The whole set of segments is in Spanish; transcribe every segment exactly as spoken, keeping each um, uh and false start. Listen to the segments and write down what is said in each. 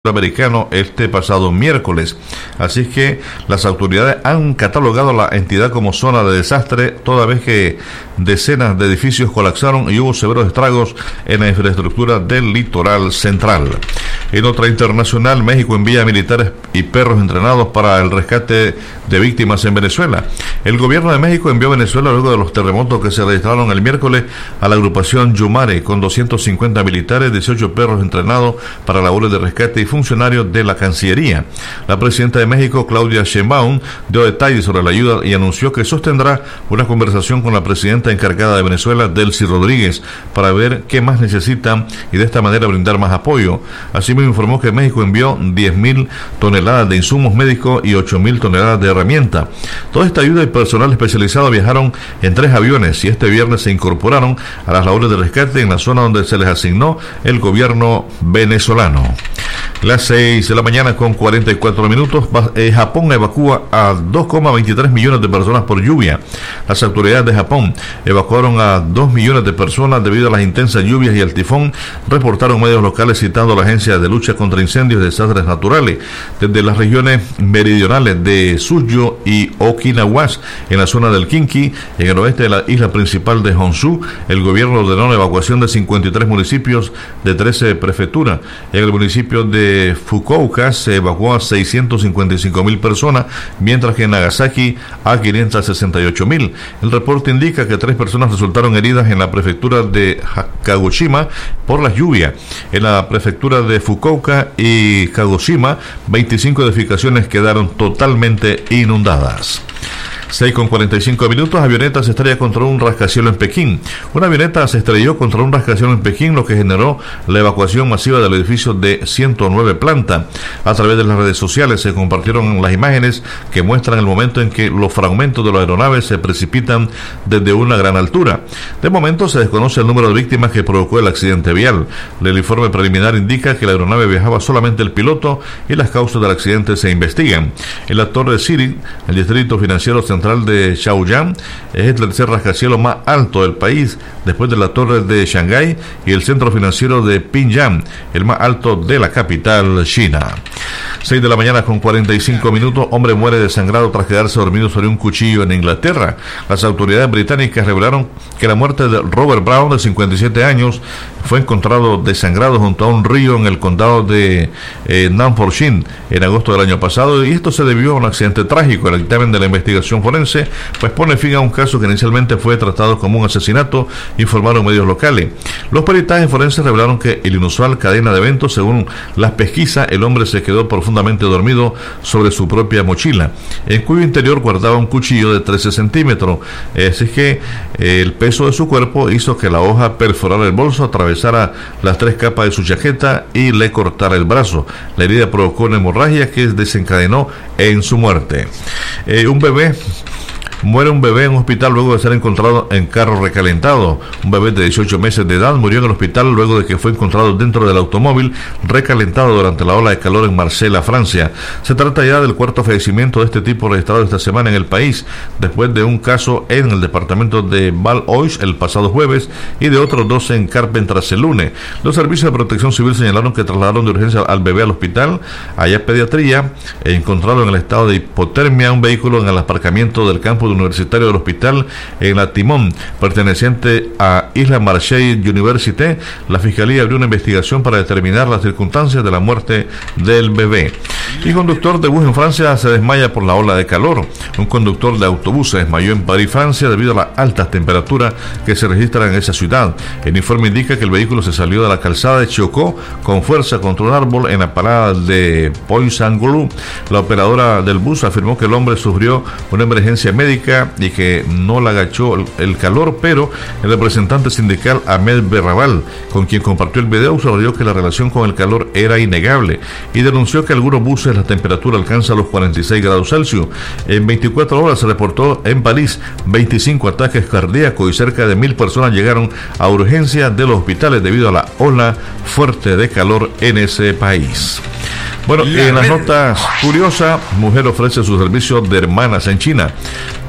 americano este pasado miércoles. Así que las autoridades han catalogado la entidad como zona de desastre, toda vez que decenas de edificios colapsaron y hubo severos estragos en la infraestructura del litoral central. En otra internacional, México envía militares y perros entrenados para el rescate de víctimas en Venezuela. El gobierno de México envió a Venezuela, luego de los terremotos que se registraron el miércoles, a la agrupación Yumare con doscientos cincuenta militares, dieciocho perros entrenados para labores de rescate y funcionarios de la Cancillería. La presidenta de México, Claudia Sheinbaum, dio detalles sobre la ayuda y anunció que sostendrá una conversación con la presidenta encargada de Venezuela, Delcy Rodríguez, para ver qué más necesitan y de esta manera brindar más apoyo. Asimismo, informó que México envió diez mil toneladas de insumos médicos y ocho mil toneladas de herramientas. Toda esta ayuda y personal especializado viajaron en tres aviones y este viernes se incorporaron a las labores de rescate en la zona donde se les asignó el gobierno venezolano. Las seis de la mañana con cuarenta y cuatro minutos, eh, Japón evacúa a dos coma veintitrés millones de personas por lluvia. Las autoridades de Japón evacuaron a dos millones de personas debido a las intensas lluvias y al tifón, reportaron medios locales citando a la Agencia de Lucha contra Incendios y Desastres Naturales. Desde las regiones meridionales de Tsuyu y Okinawa, en la zona del Kinki, en el oeste de la isla principal de Honshu, el gobierno ordenó la evacuación de cincuenta y tres municipios de trece prefecturas. En el municipio de Fukuoka se evacuó a seiscientos cincuenta y cinco mil personas, mientras que en Nagasaki a quinientos sesenta y ocho mil. El reporte indica que tres personas resultaron heridas en la prefectura de Kagoshima por las lluvias. En la prefectura de Fukuoka y Kagoshima, veinticinco edificaciones quedaron totalmente inundadas. seis con cuarenta y cinco minutos, avioneta se estrella contra un rascacielos en Pekín. Una avioneta se estrelló contra un rascacielos en Pekín, lo que generó la evacuación masiva del edificio de ciento nueve plantas. A través de las redes sociales se compartieron las imágenes que muestran el momento en que los fragmentos de la aeronave se precipitan desde una gran altura. De momento se desconoce el número de víctimas que provocó el accidente vial. El informe preliminar indica que la aeronave viajaba solamente el piloto y las causas del accidente se investigan. En la torre de Siri, el distrito financiero central de Chaoyang, es el tercer rascacielos más alto del país, después de la torre de Shanghái y el centro financiero de Pyongyang, el más alto de la capital china. seis de la mañana con cuarenta y cinco minutos, hombre muere desangrado tras quedarse dormido sobre un cuchillo en Inglaterra. Las autoridades británicas revelaron que la muerte de Robert Brown, de cincuenta y siete años, fue encontrado desangrado junto a un río en el condado de eh, Dumbarton en agosto del año pasado, y esto se debió a un accidente trágico. El dictamen de la investigación forense pues pone fin a un caso que inicialmente fue tratado como un asesinato, informaron medios locales. Los peritajes forenses revelaron que el inusual cadena de eventos, según las pesquisas, el hombre se quedó profundamente dormido sobre su propia mochila, en cuyo interior guardaba un cuchillo de trece centímetros. Así que eh, el peso de su cuerpo hizo que la hoja perforara el bolso, atravesara las tres capas de su chaqueta y le cortara el brazo. La herida provocó una hemorragia que desencadenó en su muerte. Eh, un bebé Muere un bebé en un hospital luego de ser encontrado en carro recalentado. Un bebé de dieciocho meses de edad murió en el hospital luego de que fue encontrado dentro del automóvil recalentado durante la ola de calor en Marsella, Francia. Se trata ya del cuarto fallecimiento de este tipo registrado esta semana en el país, después de un caso en el departamento de Val-Oise el pasado jueves y de otros dos en Carpentras el lunes. Los servicios de protección civil señalaron que trasladaron de urgencia al bebé al hospital, allá pediatría, e encontraron en el estado de hipotermia un vehículo en el aparcamiento del campus universitario del hospital en la Timón, perteneciente a Isla Marseille Université. La fiscalía abrió una investigación para determinar las circunstancias de la muerte del bebé. Y conductor de bus en Francia se desmaya por la ola de calor. Un conductor de autobús se desmayó en París, Francia, debido a las altas temperaturas que se registran en esa ciudad. El informe indica que el vehículo se salió de la calzada y chocó con fuerza contra un árbol en la parada de Pont-Saint-Gulu. La operadora del bus afirmó que el hombre sufrió una emergencia médica y que no la agachó el, el calor, pero el representante sindical Ahmed Berrabal, con quien compartió el video, subrayó que la relación con el calor era innegable y denunció que algunos buses la temperatura alcanza los cuarenta y seis grados Celsius. En veinticuatro horas se reportó en París veinticinco ataques cardíacos y cerca de mil personas llegaron a urgencias de los hospitales debido a la ola fuerte de calor en ese país. Bueno, en las notas curiosas, mujer ofrece sus servicios de hermanas en China.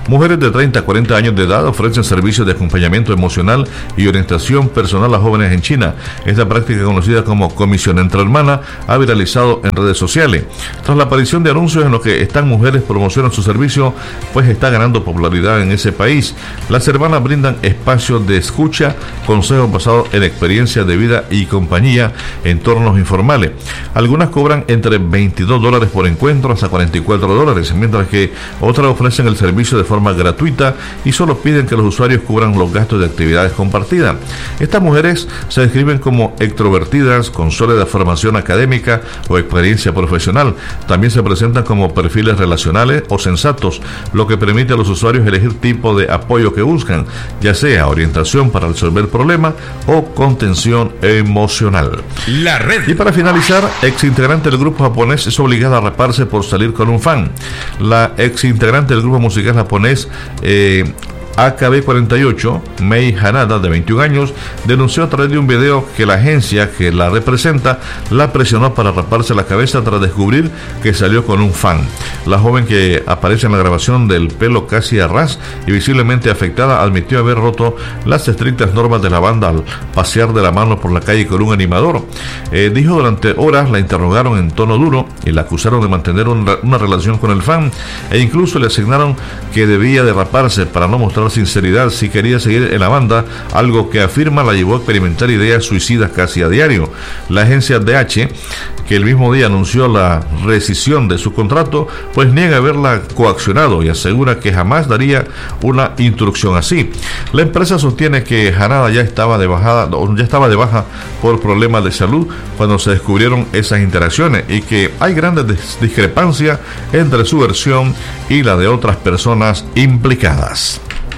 Mujeres de treinta a cuarenta años de edad ofrecen servicios de acompañamiento emocional y orientación personal a jóvenes en China. Esta práctica, conocida como comisión entre hermanas, ha viralizado en redes sociales. Tras la aparición de anuncios en los que estas mujeres promocionan su servicio, pues está ganando popularidad en ese país. Las hermanas brindan espacios de escucha, consejos basados en experiencias de vida y compañía, entornos informales. Algunas cobran entre veintidós dólares por encuentro hasta cuarenta y cuatro dólares, mientras que otras ofrecen el servicio de forma gratuita y solo piden que los usuarios cubran los gastos de actividades compartidas. Estas mujeres se describen como extrovertidas, con sólida formación académica o experiencia profesional. También se presentan como perfiles relacionales o sensatos, lo que permite a los usuarios elegir tipo de apoyo que buscan, ya sea orientación para resolver problemas o contención emocional. La red. Y para finalizar, ex integrante del grupo japonés es obligada a raparse por salir con un fan. La ex integrante del grupo musical japonés eh, A K B cuarenta y ocho, Mei Hanada, de veintiún años, denunció a través de un video que la agencia que la representa la presionó para raparse la cabeza tras descubrir que salió con un fan. La joven, que aparece en la grabación del pelo casi a ras y visiblemente afectada, admitió haber roto las estrictas normas de la banda al pasear de la mano por la calle con un animador. Eh, dijo durante horas la interrogaron en tono duro y la acusaron de mantener una, una relación con el fan, e incluso le asignaron que debía de raparse para no mostrar sinceridad si quería seguir en la banda, algo que afirma la llevó a experimentar ideas suicidas casi a diario. La agencia D H, que el mismo día anunció la rescisión de su contrato, pues niega haberla coaccionado y asegura que jamás daría una instrucción así. La empresa sostiene que Hanada ya estaba de bajada, ya estaba de baja por problemas de salud cuando se descubrieron esas interacciones, y que hay grandes discrepancias entre su versión y la de otras personas implicadas.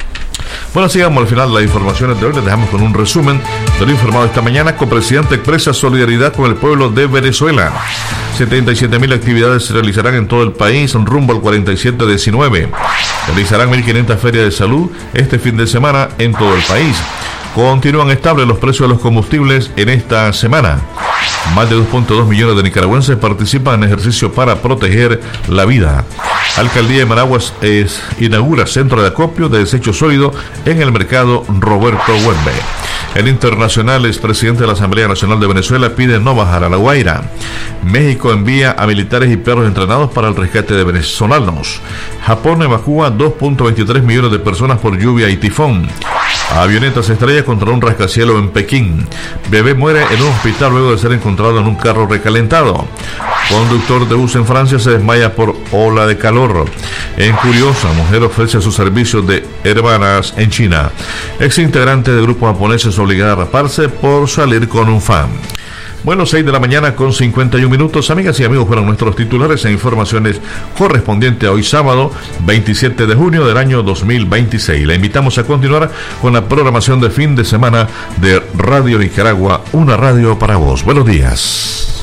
Bueno, sigamos al final de las informaciones de hoy. Les dejamos con un resumen de lo informado esta mañana. Copresidente expresa solidaridad con el pueblo de Venezuela. setenta y siete mil actividades se realizarán en todo el país rumbo al cuarenta y siete diecinueve. Realizarán mil quinientas ferias de salud este fin de semana en todo el país. Continúan estables los precios de los combustibles en esta semana. Más de dos punto dos millones de nicaragüenses participan en ejercicio para proteger la vida. Alcaldía de Managuas es, inaugura centro de acopio de desechos sólidos en el mercado Roberto Huembe. El internacional expresidente de la Asamblea Nacional de Venezuela pide no bajar a La Guaira. México envía a militares y perros entrenados para el rescate de venezolanos. Japón evacúa dos punto veintitrés millones de personas por lluvia y tifón. Avioneta se estrella contra un rascacielos en Pekín. Bebé muere en un hospital luego de ser encontrado en un carro recalentado. Conductor de bus en Francia se desmaya por ola de calor. En Curiosa, mujer ofrece sus servicios de hermanas en China. Ex integrante del grupo japonés es obligada a raparse por salir con un fan. Bueno, seis de la mañana con cincuenta y un minutos. Amigas y amigos, fueron nuestros titulares e informaciones correspondientes a hoy sábado veintisiete de junio del año dos mil veintiséis. La invitamos a continuar con la programación de fin de semana de Radio Nicaragua, una radio para vos. Buenos días.